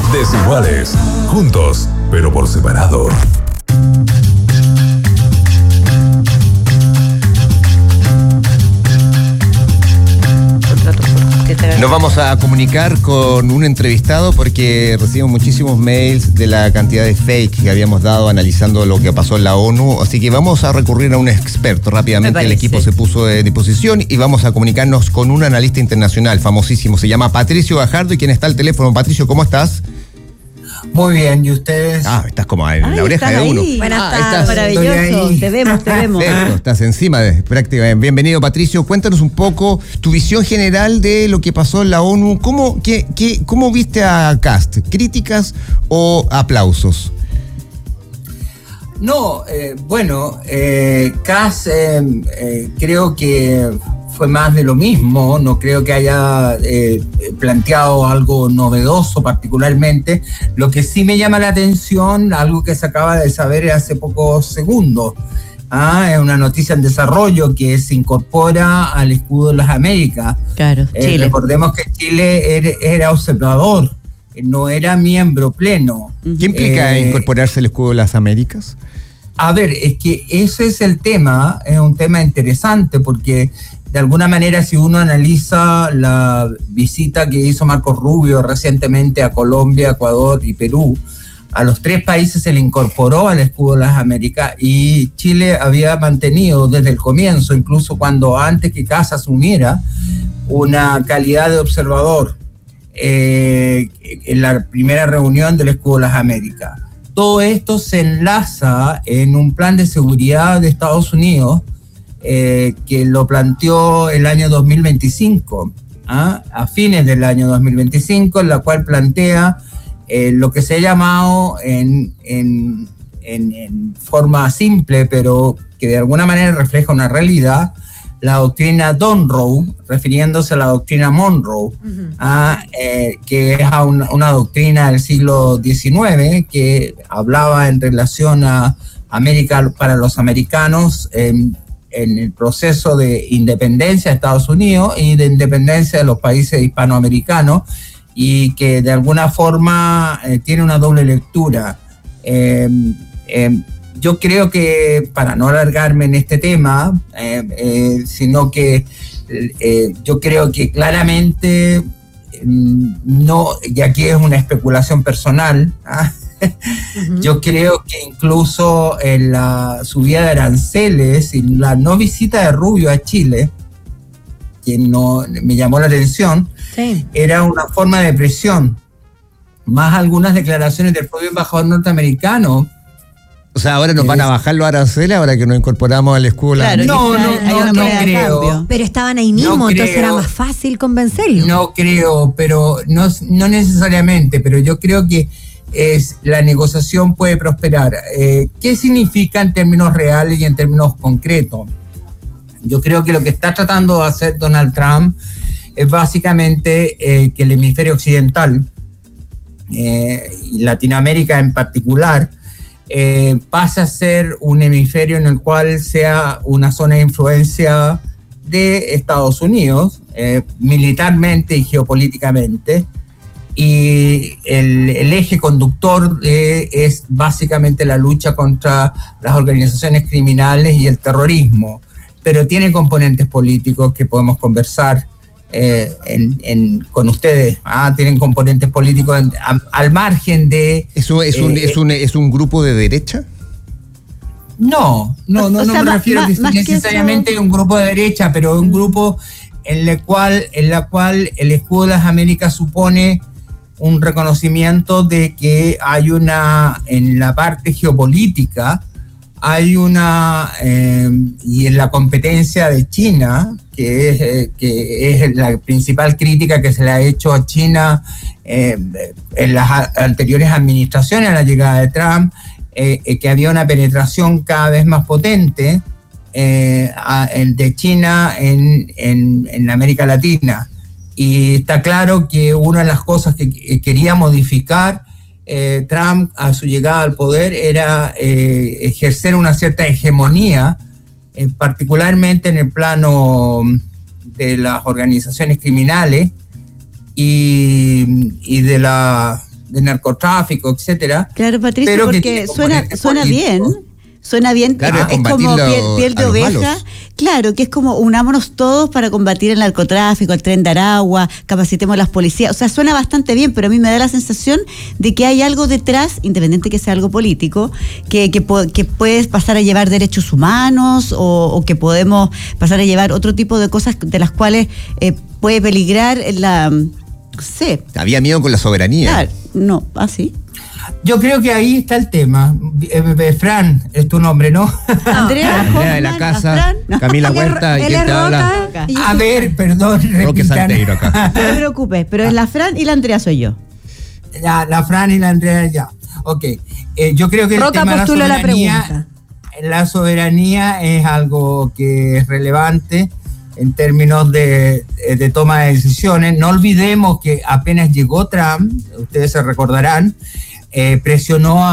Desiguales, juntos, pero por separado. Nos vamos a comunicar con un entrevistado porque recibimos muchísimos mails de la cantidad de fake que habíamos dado analizando lo que pasó en la ONU, así que vamos a recurrir a un experto rápidamente. El equipo se puso de disposición y vamos a comunicarnos con un analista internacional famosísimo, se llama Patricio Gajardo, y quien está al teléfono. Patricio, ¿cómo estás? Muy bien, ¿y ustedes? Estás como en la oreja de uno. Buenas tardes, maravilloso. Te vemos. Perfecto, estás encima de prácticamente. Bienvenido, Patricio. Cuéntanos un poco tu visión general de lo que pasó en la ONU. ¿Cómo viste a Kast? ¿Críticas o aplausos? No, Kast creo que fue más de lo mismo. No creo que haya planteado algo novedoso particularmente. Lo que sí me llama la atención, algo que se acaba de saber hace pocos segundos, es una noticia en desarrollo que se incorpora al escudo de las Américas. Claro, Chile. Recordemos que Chile era observador, no era miembro pleno. ¿Qué implica incorporarse al escudo de las Américas? A ver, es que ese es el tema, es un tema interesante porque de alguna manera si uno analiza la visita que hizo Marco Rubio recientemente a Colombia, Ecuador y Perú, a los tres países se le incorporó al escudo de las Américas y Chile había mantenido desde el comienzo, incluso cuando antes que Kast asumiera, una calidad de observador en la primera reunión del escudo de las Américas. Todo esto se enlaza en un plan de seguridad de Estados Unidos que lo planteó el año 2025, a fines del año 2025, en la cual plantea lo que se ha llamado en forma simple, pero que de alguna manera refleja una realidad, la doctrina Monroe, refiriéndose a la doctrina Monroe, que es una doctrina del siglo XIX que hablaba en relación a América para los americanos en el proceso de independencia de Estados Unidos y de independencia de los países hispanoamericanos, y que de alguna forma tiene una doble lectura. Yo creo que, para no alargarme en este tema, sino que yo creo que claramente, no, y aquí es una especulación personal, yo creo que incluso en la subida de aranceles y la no visita de Rubio a Chile, que no me llamó la atención, era una forma de presión, más algunas declaraciones del propio embajador norteamericano. O sea, ahora nos van a bajar los aranceles ahora que nos incorporamos al escudo. Claro, no creo. Pero estaban ahí mismo, entonces era más fácil convencerlos. No creo, pero no necesariamente, pero yo creo que la negociación puede prosperar. ¿Qué significa en términos reales y en términos concretos? Yo creo que lo que está tratando de hacer Donald Trump es básicamente que el hemisferio occidental, y Latinoamérica en particular, pase a ser un hemisferio en el cual sea una zona de influencia de Estados Unidos, militarmente y geopolíticamente, y el eje conductor es básicamente la lucha contra las organizaciones criminales y el terrorismo, pero tiene componentes políticos que podemos conversar con ustedes. Tienen componentes políticos al margen de... ¿Eso es un grupo de derecha? No me refiero necesariamente a un grupo de derecha, pero un grupo en la cual el escudo de las Américas supone un reconocimiento de que hay en la parte geopolítica, hay y en la competencia de China, que es la principal crítica que se le ha hecho a China en las anteriores administraciones a la llegada de Trump, que había una penetración cada vez más potente de China en América Latina. Y está claro que una de las cosas que quería modificar Trump a su llegada al poder era ejercer una cierta hegemonía, particularmente en el plano de las organizaciones criminales y de la de narcotráfico, etcétera. Claro, Patricio, pero porque suena bien. Suena bien, claro, es como piel de oveja. Claro, que es como unámonos todos para combatir el narcotráfico, el Tren de Aragua, capacitemos a las policías. O sea, suena bastante bien, pero a mí me da la sensación de que hay algo detrás, independiente que sea algo político, que puedes pasar a llevar derechos humanos o que podemos pasar a llevar otro tipo de cosas de las cuales puede peligrar la... No sé. Había miedo con la soberanía. Claro, no, así. Yo creo que ahí está el tema. Fran, es tu nombre, ¿no? Andrea de la casa, Camila Huerta, ¿y quién te habla? A ver, perdón, Roque Santeiro acá. No te preocupes, pero es la Fran y la Andrea soy yo. La Fran y la Andrea ya. Ok. Yo creo que el Roca tema postula la pregunta. La soberanía es algo que es relevante en términos de toma de decisiones. No olvidemos que apenas llegó Trump, ustedes se recordarán, presionó